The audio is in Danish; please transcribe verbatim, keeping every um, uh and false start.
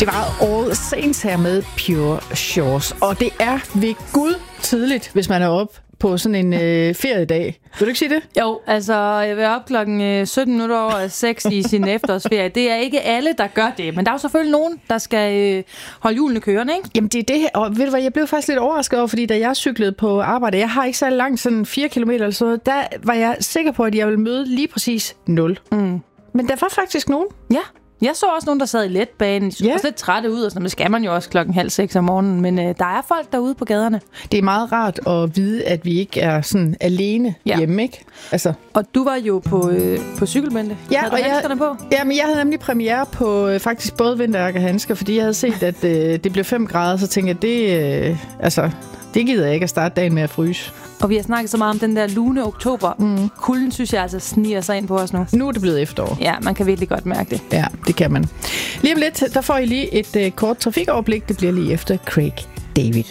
Det var All Saints her med Pure Shores. Og det er ved Gud tidligt, hvis man er op på sådan en øh, feriedag. Vil du ikke sige det? Jo, altså jeg vil op klokken sytten minutter over seks i sin efterårsferie. Det er ikke alle, der gør det, men der er jo selvfølgelig nogen, der skal øh, holde hjulene kørende, ikke? Jamen det er det her, og ved du hvad, jeg blev faktisk lidt overrasket over, fordi da jeg cyklede på arbejde, jeg har ikke så langt, sådan fire kilometer eller så, der var jeg sikker på, at jeg ville møde lige præcis nul. Mm. Men der var faktisk nogen. Ja. Jeg så også nogen, der sad i letbanen. De så ja. også lidt trætte ud, og sådan, det skal man jo også klokken halv seks om morgenen. Men øh, der er folk derude på gaderne. Det er meget rart at vide, at vi ikke er sådan alene ja. hjemme, ikke? Altså. Og du var jo på, øh, på cykelbælte. Ja, havde du og handskerne jeg, på? Ja, men jeg havde nemlig premiere på øh, faktisk både vinterjakke og handsker, fordi jeg havde set, at øh, det blev fem grader, så tænkte jeg, det, øh, altså, det gider jeg ikke at starte dagen med at fryse. Og vi har snakket så meget om den der lune oktober. Mm. Kulden, synes jeg, altså sniger sig ind på os nu. Nu er det blevet efterår. Ja, man kan virkelig godt mærke det. Ja, det kan man. Lige om lidt, der får I lige et øh, kort trafikoverblik. Det bliver lige efter Craig David.